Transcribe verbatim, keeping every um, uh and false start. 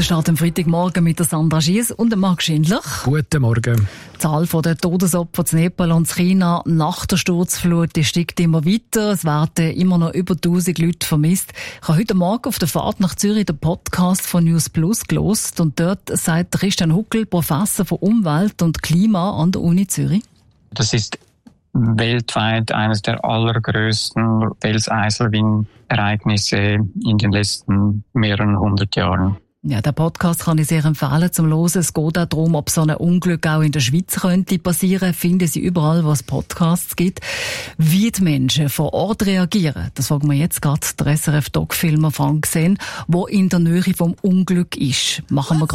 Guten Start am Freitagmorgen mit der Sandra Schiess und dem Marc Schindler. Guten Morgen. Die Zahl der Todesopfer in Nepal und China nach der Sturzflut steigt immer weiter. Es werden immer noch über tausend Leute vermisst. Ich habe heute Morgen auf der Fahrt nach Zürich den Podcast von News Plus gehört und dort sagt Christian Huckel, Professor für Umwelt und Klima an der Uni Zürich. Das ist weltweit eines der allergrößten Felseiselwindereignisse in den letzten mehreren hundert Jahren. Ja, der Podcast kann ich sehr empfehlen zum Hören. Es geht auch darum, ob so ein Unglück auch in der Schweiz könnte passieren. Finden Sie überall, wo es Podcasts gibt. Wie die Menschen vor Ort reagieren, das fragen wir jetzt gerade der S R F-Doc-Filmer Frank Sen, der in der Nähe vom Unglück ist. Machen wir